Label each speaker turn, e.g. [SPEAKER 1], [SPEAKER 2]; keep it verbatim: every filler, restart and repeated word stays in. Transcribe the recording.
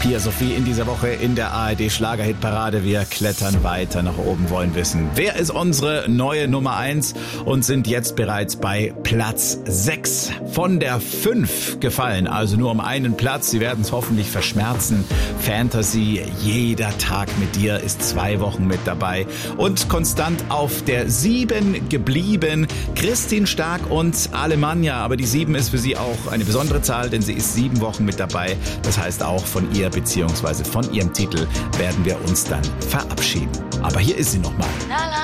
[SPEAKER 1] Hier Sophie in dieser Woche in der A R D Schlagerhitparade. Wir klettern weiter nach oben, wollen wissen, wer ist unsere neue Nummer eins und sind jetzt bereits bei Platz sechs von der fünf gefallen. Also nur um einen Platz. Sie werden es hoffentlich verschmerzen. Fantasy, jeder Tag mit dir ist zwei Wochen mit dabei. Und konstant auf der sieben geblieben Christine Stark und Alemannia. Aber die sieben ist für sie auch eine besondere Zahl, denn sie ist sieben Wochen mit dabei. Das heißt, auch von ihr bzw. von ihrem Titel werden wir uns dann verabschieden. Aber hier ist sie nochmal.